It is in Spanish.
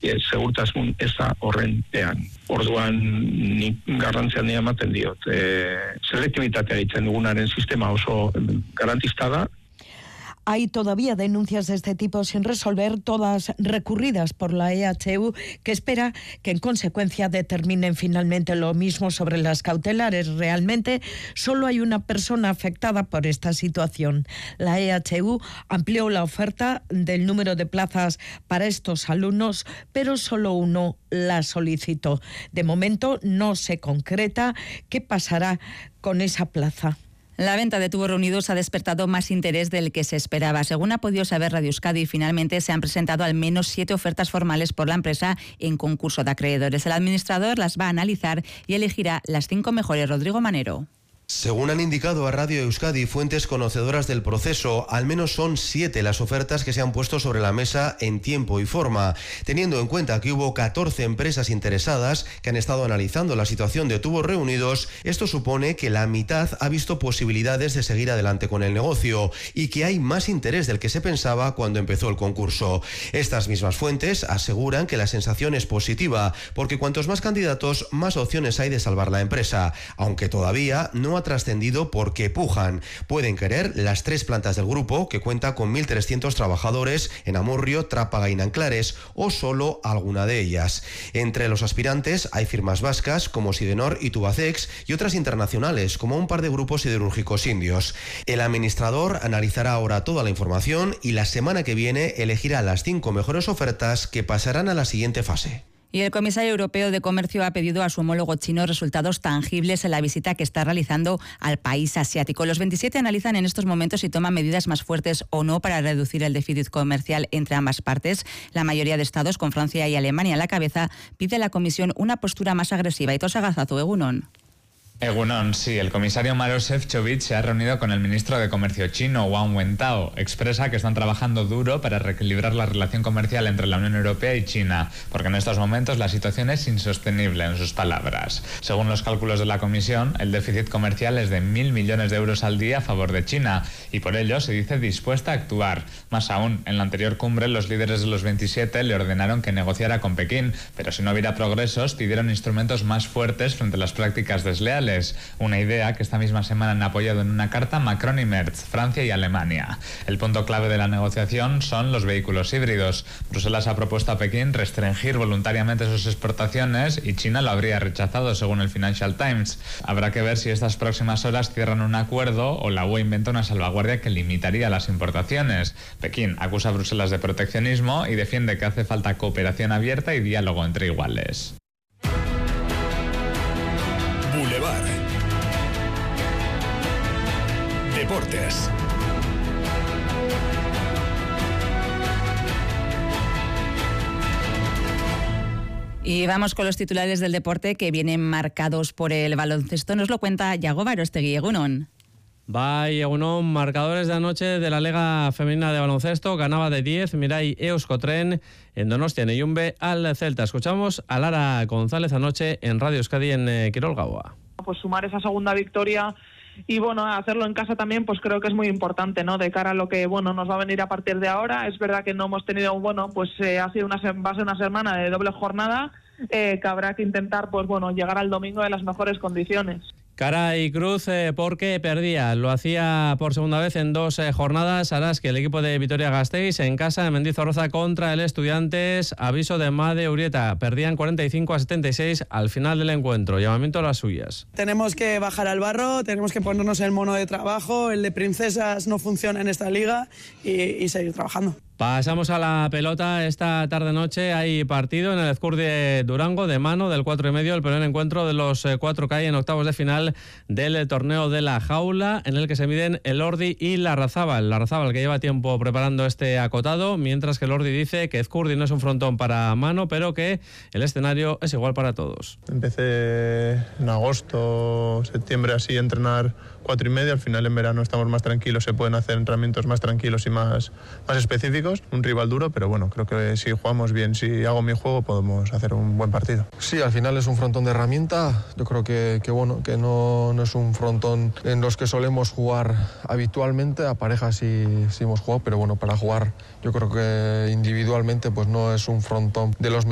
segurtasun eza horren pean. Orduan, nik garrantzia handia ematen diot. Selektibitatea egiten dugunaren sistema oso garantista da. Hay todavía denuncias de este tipo sin resolver, todas recurridas por la EHU, que espera que en consecuencia determinen finalmente lo mismo sobre las cautelares. Realmente solo hay una persona afectada por esta situación. La EHU amplió la oferta del número de plazas para estos alumnos, pero solo uno la solicitó. De momento no se concreta qué pasará con esa plaza. La venta de tubos reunidos ha despertado más interés del que se esperaba. Según ha podido saber Radio Euskadi, finalmente se han presentado al menos 7 ofertas formales por la empresa en concurso de acreedores. El administrador las va a analizar y elegirá las 5 mejores. Rodrigo Manero. Según han indicado a Radio Euskadi fuentes conocedoras del proceso, al menos son 7 las ofertas que se han puesto sobre la mesa en tiempo y forma. Teniendo en cuenta que hubo 14 empresas interesadas que han estado analizando la situación de tubos reunidos, esto supone que la mitad ha visto posibilidades de seguir adelante con el negocio y que hay más interés del que se pensaba cuando empezó el concurso. Estas mismas fuentes aseguran que la sensación es positiva, porque cuantos más candidatos, más opciones hay de salvar la empresa, aunque todavía no ha trascendido por qué pujan. Pueden querer las 3 plantas del grupo, que cuenta con 1.300 trabajadores en Amurrio, Trápaga y Nanclares, o solo alguna de ellas. Entre los aspirantes hay firmas vascas como Sidenor y Tubacex y otras internacionales como un par de grupos siderúrgicos indios. El administrador analizará ahora toda la información y la semana que viene elegirá las 5 mejores ofertas que pasarán a la siguiente fase. Y el comisario europeo de Comercio ha pedido a su homólogo chino resultados tangibles en la visita que está realizando al país asiático. Los 27 analizan en estos momentos si toman medidas más fuertes o no para reducir el déficit comercial entre ambas partes. La mayoría de estados, con Francia y Alemania a la cabeza, pide a la Comisión una postura más agresiva. Itosa Gazazu, Egunon. Egunon, sí, el comisario Maroš Šefčovič se ha reunido con el ministro de Comercio chino, Wang Wentao. Expresa que están trabajando duro para reequilibrar la relación comercial entre la Unión Europea y China, porque en estos momentos la situación es insostenible, en sus palabras. Según los cálculos de la Comisión, el déficit comercial es de 1.000 millones de euros al día a favor de China, y por ello se dice dispuesta a actuar. Más aún, en la anterior cumbre los líderes de los 27 le ordenaron que negociara con Pekín, pero si no hubiera progresos, pidieron instrumentos más fuertes frente a las prácticas desleales. Una idea que esta misma semana han apoyado en una carta Macron y Merz, Francia y Alemania. El punto clave de la negociación son los vehículos híbridos. Bruselas ha propuesto a Pekín restringir voluntariamente sus exportaciones y China lo habría rechazado, según el Financial Times. Habrá que ver si estas próximas horas cierran un acuerdo o la UE inventa una salvaguardia que limitaría las importaciones. Pekín acusa a Bruselas de proteccionismo y defiende que hace falta cooperación abierta y diálogo entre iguales. Boulevard. Deportes. Y vamos con los titulares del deporte que vienen marcados por el baloncesto. Nos lo cuenta Yago Barostegui. Egunon. Bai, egunon, marcadores de anoche de la Liga Femenina de Baloncesto. Ganaba de 10 Mirai Euskotren en Donostia Neyumbe al Celta. Escuchamos a Lara González anoche en Radio Euskadi en Kirol Gaua. Pues sumar esa segunda victoria y bueno, hacerlo en casa también, pues creo que es muy importante, ¿no? De cara a lo que bueno nos va a venir a partir de ahora. Es verdad que no hemos tenido, va a ser una semana de doble jornada, que habrá que intentar, pues bueno, llegar al domingo en las mejores condiciones. Cara y cruz porque perdía. Lo hacía por segunda vez en 2 jornadas. Araski, el equipo de Vitoria-Gasteiz, en casa de Mendizorroza contra el Estudiantes. Aviso de Made Urieta. Perdían 45-76 al final del encuentro. Llamamiento a las suyas. Tenemos que bajar al barro, tenemos que ponernos el mono de trabajo. El de princesas no funciona en esta liga y seguir trabajando. Pasamos a la pelota. Esta tarde-noche hay partido en el Ezcurdi de Durango de mano del 4,5, el primer encuentro de los 4 que hay en octavos de final del torneo de la jaula, en el que se miden el Ordi y Larrazábal. Larrazábal, que lleva tiempo preparando este acotado, mientras que el Ordi dice que Ezcurdi no es un frontón para mano, pero que el escenario es igual para todos. Empecé en agosto, septiembre así a entrenar 4,5, al final en verano estamos más tranquilos, se pueden hacer entrenamientos más tranquilos y más específicos, un rival duro, pero bueno, creo que si jugamos bien, si hago mi juego, podemos hacer un buen partido. Sí, al final es un frontón de herramienta, yo creo que no es un frontón en los que solemos jugar habitualmente, a parejas sí hemos jugado, pero bueno, para jugar yo creo que individualmente pues no es un frontón de los